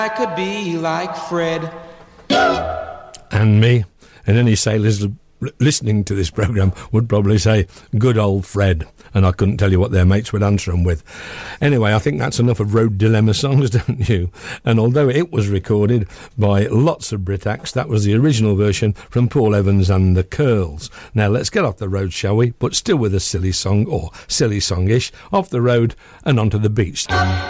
I could be like Fred. And me. And any sailors listening to this programme would probably say, good old Fred. And I couldn't tell you what their mates would answer them with. Anyway, I think that's enough of Road Dilemma songs, don't you? And although it was recorded by lots of Brit acts, that was the original version from Paul Evans and the Curls. Now, let's get off the road, shall we? But still with a silly song, or silly songish, off the road and onto the beach.